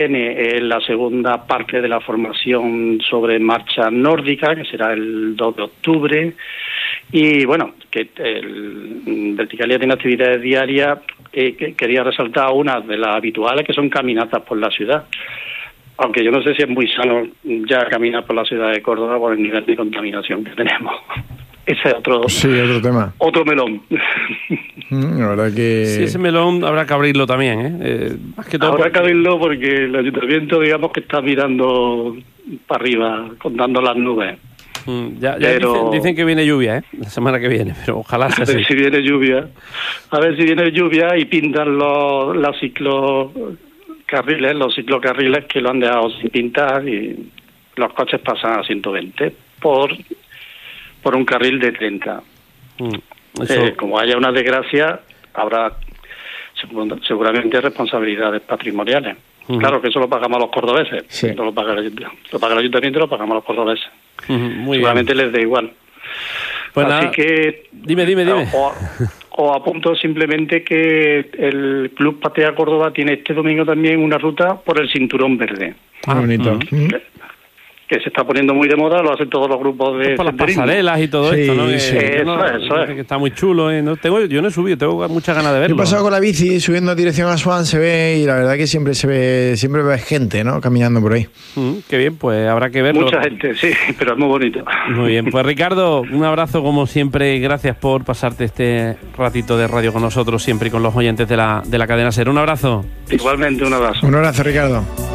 Tiene la segunda parte de la formación sobre marcha nórdica, que será el 2 de octubre. Y bueno, que el Verticalia tiene actividades diarias. Que quería resaltar una de las habituales, que son caminatas por la ciudad. Aunque yo no sé si es muy sano ya caminar por la ciudad de Córdoba por el nivel de contaminación que tenemos. Ese es otro tema. Otro melón. La verdad que... Sí, ese melón habrá que abrirlo también, Más que todo habrá que abrirlo porque el ayuntamiento, digamos, que está mirando para arriba, contando las nubes. Ya dicen que viene lluvia, la semana que viene, pero ojalá sea así. A ver si viene lluvia y pintan los ciclocarriles que lo han dejado sin pintar, y los coches pasan a 120 por un carril de 30. Como haya una desgracia, habrá seguramente responsabilidades patrimoniales. Claro que eso lo pagamos los cordobeses. Sí. No lo paga el ayuntamiento, lo pagamos los cordobeses. Seguramente les da igual. Pues así nada. que... Dime. O apunto simplemente que el Club Patea Córdoba tiene este domingo también una ruta por el Cinturón Verde. Bonito. Que se está poniendo muy de moda, lo hacen todos los grupos de por las senderismo. pasarelas y todo esto, ¿no? Eso es. Que está muy chulo, yo no he subido, tengo muchas ganas de verlo. Yo he pasado con la bici subiendo dirección a Swan, se ve, y la verdad que siempre ves gente, ¿no?, caminando por ahí. Qué bien, pues habrá que verlo. Mucha gente, sí, pero es muy bonito. Muy bien, pues Ricardo, un abrazo como siempre, gracias por pasarte este ratito de radio con nosotros siempre y con los oyentes de la cadena SER. Un abrazo. Igualmente, un abrazo. Un abrazo, Ricardo.